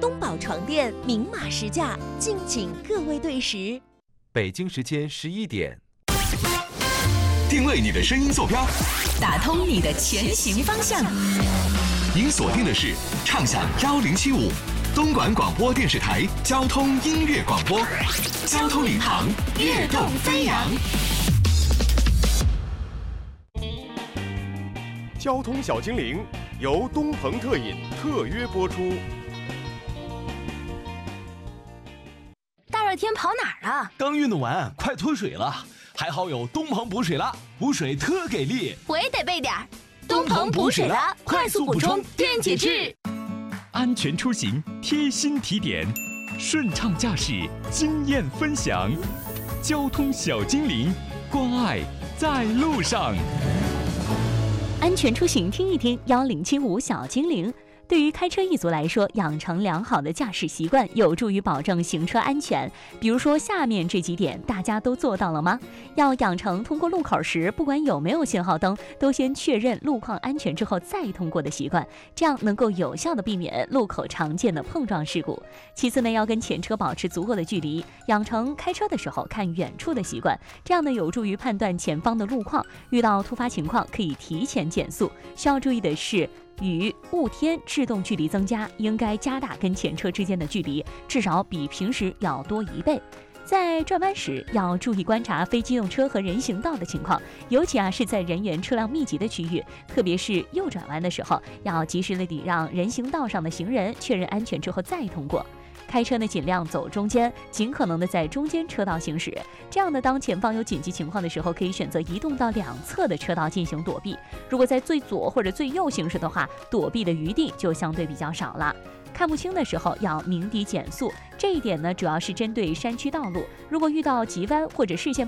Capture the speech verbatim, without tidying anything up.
东宝床垫明码实价，敬请各位对时。 北京时间十一点， 定位你的声音坐标， 打通你的前行方向。 您锁定的是畅享幺零七五东莞广播电视台交通音乐广播，交通领航，跃动飞扬。 交通小精灵由东鹏特饮特约播出。 大热天跑哪儿啊？ 刚运动完，快脱水了。还好有东鹏补水拉，补水特给力。 我也得备点儿。东鹏补水拉，快速补充电解质。 安全出行贴心提点，顺畅驾驶经验分享，交通小精灵，关爱在路上。 安全出行听一听，幺零七五小精灵。对于开车一族来说，养成良好的驾驶习惯有助于保证行车安全。比如说下面这几点，大家都做到了吗？要养成通过路口时，不管有没有信号灯，都先确认路况安全之后再通过的习惯，这样能够有效的避免路口常见的碰撞事故。其次呢，要跟前车保持足够的距离，养成开车的时候看远处的习惯，这样呢有助于判断前方的路况，遇到突发情况可以提前减速。需要注意的是，雨、雾天制动距离增加，应该加大跟前车之间的距离，至少比平时要多一倍。在转弯时要注意观察非机动车和人行道的情况，尤其啊是在人员车辆密集的区域，特别是右转弯的时候，要及时的礼让人行道上的行人，确认安全之后再通过。开车呢，尽量走中间，尽可能的在中间车道行驶。这样呢，当前方有紧急情况的时候，可以选择移动到两侧的车道进行躲避。如果在最左或者最右行驶的话，躲避的余地就相对比较少了。看不清的时候要鸣笛减速，这一点呢，主要是针对山区道路。如果遇到急弯或者视线